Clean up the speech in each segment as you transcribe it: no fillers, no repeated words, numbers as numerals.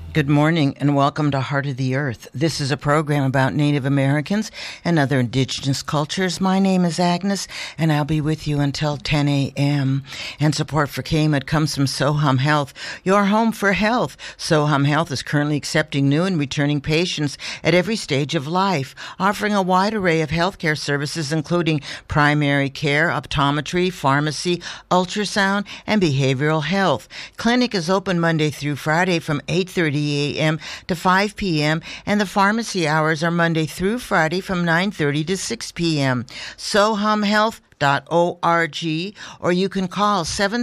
Good morning and welcome to Heart of the Earth. This is a program about Native Americans and other indigenous cultures. My name is Agnes and I'll be with you until 10 a.m. And support for KMED comes from Soham Health, your home for health. Soham Health is currently accepting new and returning patients at every stage of life, offering a wide array of healthcare services including primary care, optometry, pharmacy, ultrasound, and behavioral health. Clinic is open Monday through Friday from 8:30 a.m. to 5 p.m. and the pharmacy hours are Monday through Friday from 9:30 to 6 p.m. SoHumHealth.org, or you can call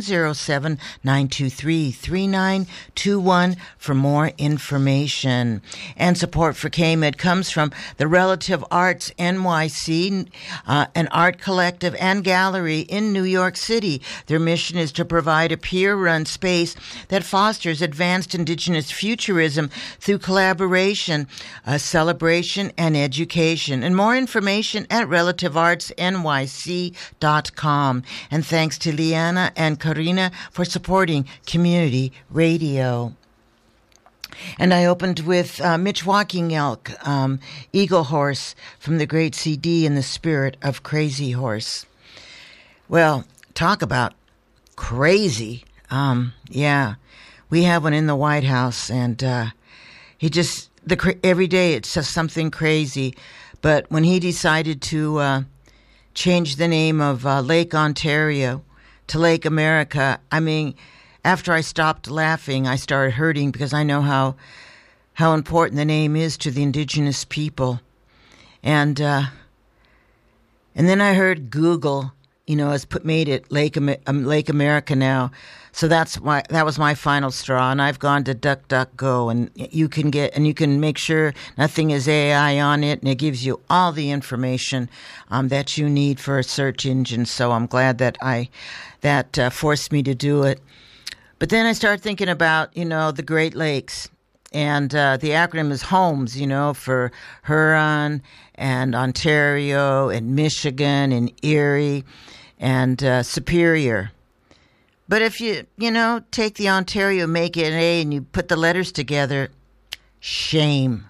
707-923-3921 for more information. And support for KMED comes from the Relative Arts NYC, an art collective and gallery in New York City. Their mission is to provide a peer-run space that fosters advanced Indigenous futurism through collaboration, celebration, and education. And more information at relativeartsnyc.com. And thanks to Liana and Karina for supporting community radio. And I opened with Mitch Walking Elk, Eagle Horse from the Great CD in the Spirit of Crazy Horse. Well, talk about crazy. Yeah, we have one in the White House, and he just, every day it's just something crazy. But when he decided to change the name of Lake Ontario to Lake America, I mean, after I stopped laughing, I started hurting because I know how important the name is to the Indigenous people. And then I heard Google, has made it Lake America now. So that was my final straw, and I've gone to DuckDuckGo, and you can make sure nothing is AI on it, and it gives you all the information that you need for a search engine. So I'm glad that that forced me to do it. But then I started thinking about the Great Lakes, and the acronym is HOMES, for Huron and Ontario and Michigan and Erie and Superior. But if you take the Ontario, make it an A, and you put the letters together, shame.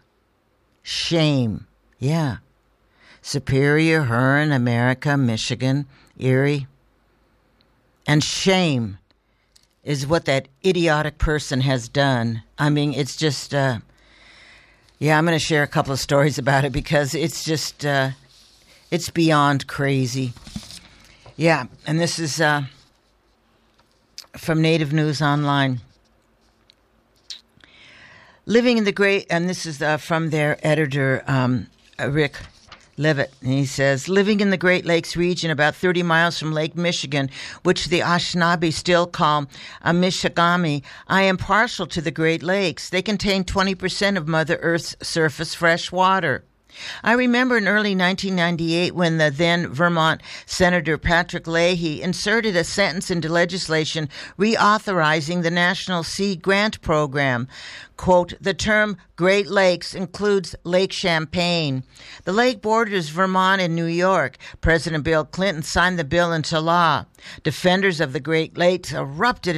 Yeah. Superior, Huron, America, Michigan, Erie. And shame is what that idiotic person has done. I mean, it's just, I'm going to share a couple of stories about it because it's just, it's beyond crazy. Yeah, and this is from Native News Online. Living in the Great, and this is from their editor, Rick Levitt, and he says, living in the Great Lakes region about 30 miles from Lake Michigan, which the Anishinaabe still call Amishagami, I am partial to the Great Lakes. They contain 20% of Mother Earth's surface fresh water. I remember in early 1998 when the then Vermont Senator Patrick Leahy inserted a sentence into legislation reauthorizing the National Seed Grant Program. Quote, the term Great Lakes includes Lake Champlain. The lake borders Vermont and New York. President Bill Clinton signed the bill into law. Defenders of the Great Lakes erupted